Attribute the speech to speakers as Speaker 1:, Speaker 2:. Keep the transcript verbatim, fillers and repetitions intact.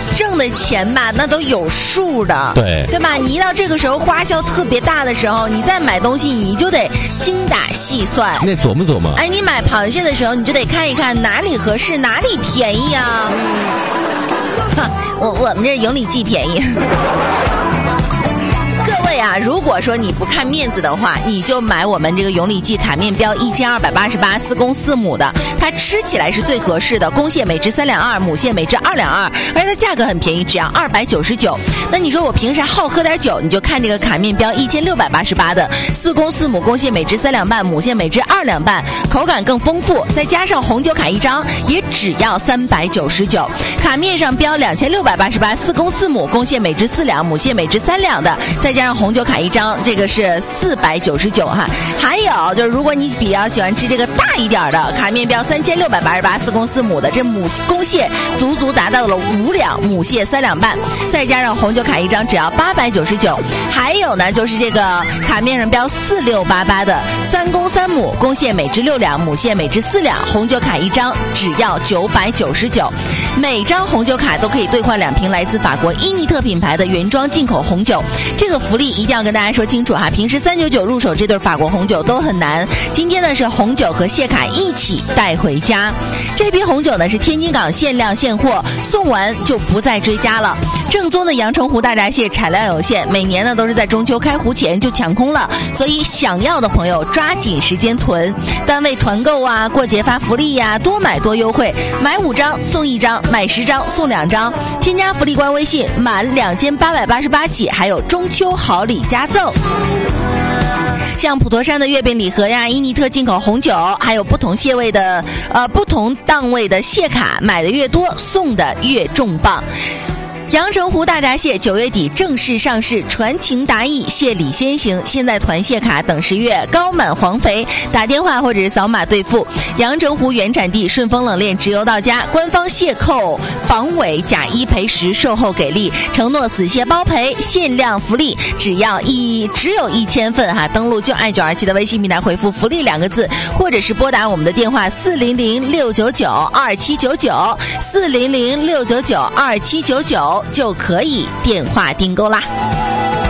Speaker 1: 挣的钱吧，那都有数的，
Speaker 2: 对
Speaker 1: 对吧？你一到这个时候花销特别大的时候，你再买东西你就得精打细算，
Speaker 2: 那琢磨琢磨。
Speaker 1: 哎，你买螃蟹的时候你就得看一看哪里合适，哪里便宜啊。我我们这永利记便宜。各位啊，如果说你不看面子的话，你就买我们这个永利记卡面标一千二百八十八四公四母的，它吃起来是最合适的，公蟹每只三两二，母蟹每只二两二，而且它价格很便宜，只要二百九十九。那你说我平时好喝点酒，你就看这个卡面标一千六百八十八的四公四母，公蟹每只三两半，母蟹每只二两半，口感更丰富，再加上红酒卡一张，也只要三百九十九。卡面上标两千六百八十八四公四母，公蟹每只四两，母蟹每只三两的，再加上红酒卡一张，这个是四百九十九哈。还有就是，如果你比较喜欢吃这个大一点的，卡面标三千六百八十八四公四母的，这母公蟹足足达到了五两，母蟹三两半，再加上红酒卡一张，只要八百九十九。还有呢，就是这个卡面上标四六八八的三公三母，公蟹每只六两，母蟹每只四两，红酒卡一张，只要九百九十九。每张红酒卡都可以兑换两瓶来自法国伊尼特品牌的原装进口红酒，这个福利一定要跟大家说清楚哈。平时三九九入手这对法国红酒都很难，今天呢是红酒和蟹卡一起带回家。这批红酒呢是天津港限量现货，送完就不再追加了。正宗的阳澄湖大闸蟹产量有限，每年呢都是在中秋开湖前就抢空了，所以想要的朋友抓紧时间囤，单位团购啊，过节发福利呀、啊，多买多优惠，买五张送一张，买十张送两张。添加福利官微信，满两千八百八十八起，还有中秋好礼加赠。像普陀山的月饼礼盒呀，伊尼特进口红酒，还有不同蟹位的呃不同档位的蟹卡，买的越多送的越重磅。阳澄湖大闸蟹九月底正式上市，传情达意，蟹礼先行。现在团蟹卡等十月高满黄肥，打电话或者是扫码兑付。阳澄湖原产地，顺丰冷链直邮到家。官方蟹扣防伪假一赔十，售后给力，承诺死蟹包赔，限量福利，只要一只有一千份哈。登录就爱九二七的微信平台回复福利两个字，或者是拨打我们的电话四零零六九九二七九九四零零六九九二七九九。就可以电话订购啦。